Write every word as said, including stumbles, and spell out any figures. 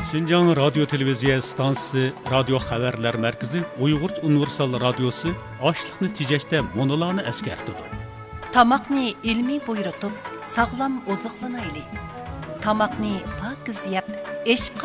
Şinjan Radyo Televiziya Stansiyasi Radio Xabarlar Markazi Uyg'ur Universal Radiosi ochliqni tejashda monolarni eskartdi. Tamoqni ilmiy buyurtib, sog'lom oziqlanaylik. Tamoqni pokiz yeb, eshib